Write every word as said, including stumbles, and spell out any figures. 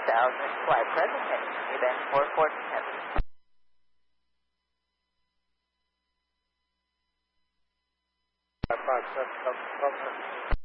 thousand, flight present heading, event four fourteen heavy. five seven seven.